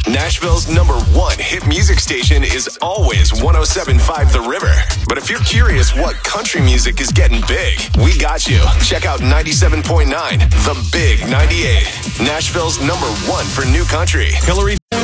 Nashville's #1 hit music station is always 107.5 The River. But if you're curious what country music is getting big, we got you. Check out 97.9 The Big 98. Nashville's #1 for new country. Hillary